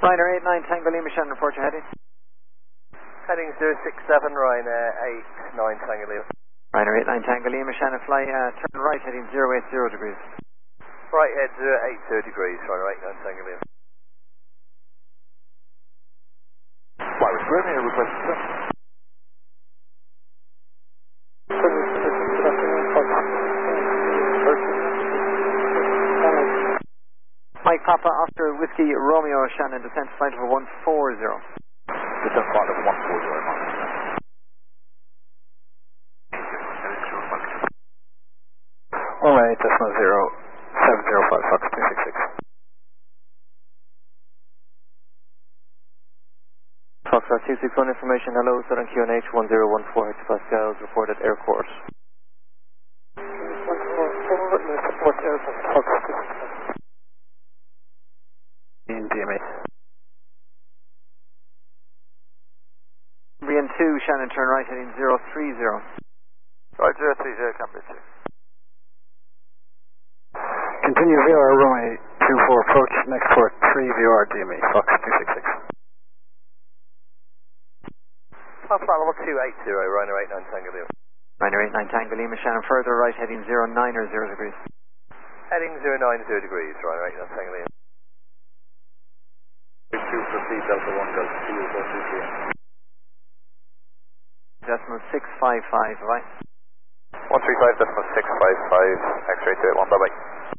Ryanair 89 Tango Lima Shannon, report your heading. Heading 067, Ryanair 89 Tango Lima. Ryanair 89 Tango Lima Shannon, fly turn right heading 080 degrees. Right head 080 degrees, Ryanair 89 Tango Lima. Fly with Ryanair, request sir. Mike Papa, Oscar Whiskey Romeo Shannon, descent flight over 140. Descent flight over 140, Alright, decimal 0705 Fox 266. Foxtrot 261 information, hello, Southern QNH 1014 hectopascals, report at air course. 114, support airport, Fox 266. In DMA. Brian 2 Shannon, turn right heading 030. Right 030, Cambridge 2. Continue VR runway 24 approach, next port 3 VR DMA, Fox 266. Flight level 280, Ryanair 89 Tango Lima. Ryanair 89 Tango Lima Shannon, further right heading 090 degrees. Heading 090 degrees, Ryanair 89 Tango Lima. 2 proceed, Delta 1, Delta 2 is Delta 2. Decimal 655, right? 135, decimal 655, X-ray 281, bye bye.